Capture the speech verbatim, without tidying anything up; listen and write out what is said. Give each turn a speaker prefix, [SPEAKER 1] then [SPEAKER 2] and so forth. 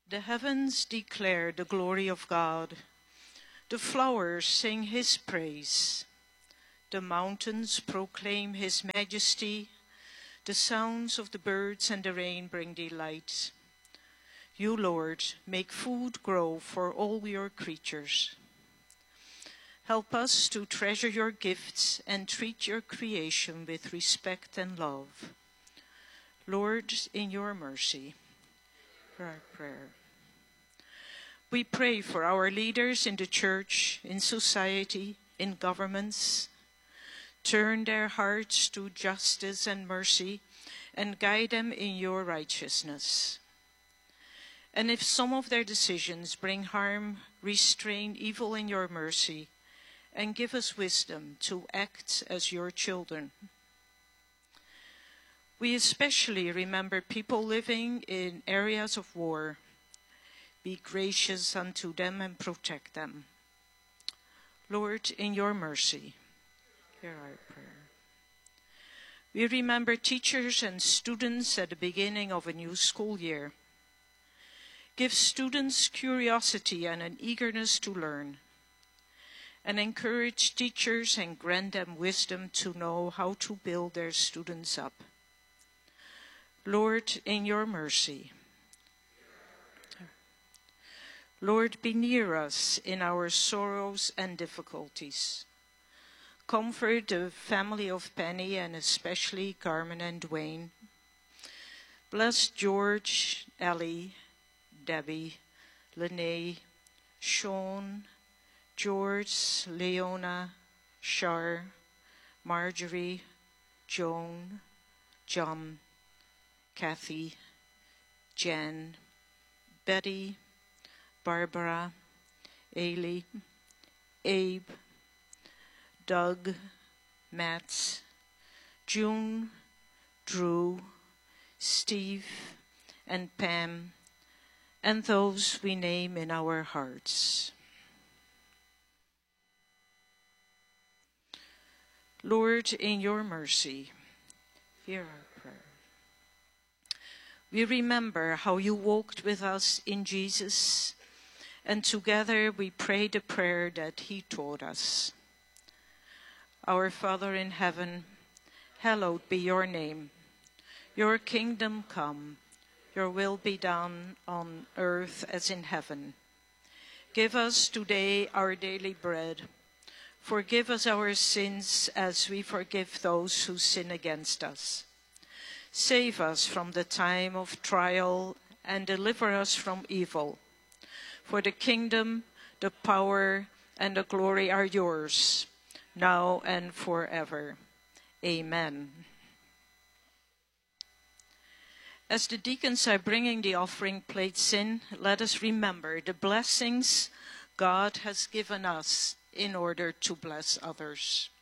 [SPEAKER 1] The heavens declare the glory of God. The flowers sing his praise. The mountains proclaim his majesty. The sounds of the birds and the rain bring delight. You, Lord, make food grow for all your creatures. Help us to treasure your gifts and treat your creation with respect and love. Lord, in your mercy, hear our prayer. We pray for our leaders in the church, in society, in governments. Turn their hearts to justice and mercy and guide them in your righteousness. And if some of their decisions bring harm, restrain evil in your mercy and give us wisdom to act as your children. We especially remember people living in areas of war. Be gracious unto them and protect them. Lord, in your mercy, hear our prayer. We remember teachers and students at the beginning of a new school year. Give students curiosity and an eagerness to learn, and encourage teachers and grant them wisdom to know how to build their students up. Lord, in your mercy. Lord, be near us in our sorrows and difficulties. Comfort the family of Penny and especially Carmen and Dwayne. Bless George, Ellie, Debbie, Lene, Sean, George, Leona, Shar, Marjorie, Joan, John, Kathy, Jen, Betty, Barbara, Ailey, Abe, Doug, Matt, June, Drew, Steve, and Pam, and those we name in our hearts. Lord, in your mercy, hear our prayer. We remember how you walked with us in Jesus, and together we pray the prayer that he taught us. Our Father in heaven, hallowed be your name. Your kingdom come, your will be done on earth as in heaven. Give us today our daily bread. Forgive us our sins as we forgive those who sin against us. Save us from the time of trial and deliver us from evil. For the kingdom, the power, and the glory are yours, now and forever. Amen. As the deacons are bringing the offering plates in, let us remember the blessings God has given us in order to bless others.